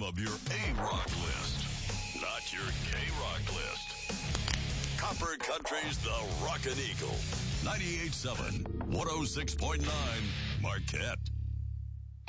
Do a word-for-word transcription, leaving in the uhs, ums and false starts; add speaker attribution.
Speaker 1: of your A-Rock list, not your K-Rock list. Copper Country's The Rockin' Eagle. ninety-eight point seven, one oh six point nine, Marquette.